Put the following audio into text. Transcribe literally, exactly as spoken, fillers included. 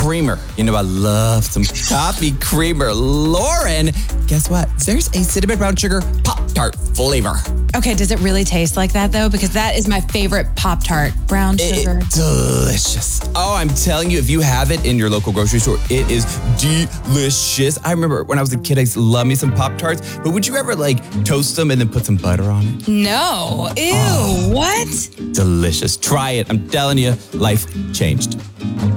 creamer. You know I love some coffee creamer. Lauren, guess what? There's a cinnamon brown sugar Pop-Tart flavor. Okay, does it really taste like that though? Because that is my favorite Pop-Tart, brown sugar. It's delicious. Oh, I'm telling you, if you have it in your local grocery store, it is delicious. I remember when I was a kid, I used to love me some Pop-Tarts, but would you ever like toast them and then put some butter on it? No. Ew, Oh. what? Delicious. Try it. I'm telling you, life changed.